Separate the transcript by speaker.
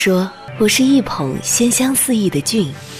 Speaker 1: 说我是一捧鲜香四溢的菌，